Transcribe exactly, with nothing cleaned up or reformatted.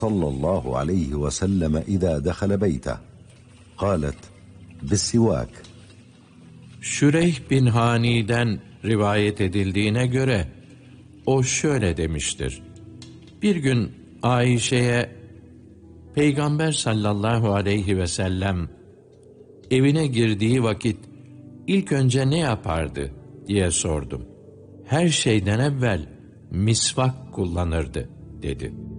صلى الله عليه وسلم إذا دخل بيته قالت بالسواك. Şureyh bin Hani'den rivayet edildiğine göre o şöyle demiştir: Bir gün Ayşe'ye Peygamber sallallahu aleyhi ve sellem evine girdiği vakit ilk önce ne yapardı diye sordum. Her şeyden evvel misvak kullanırdı dedi.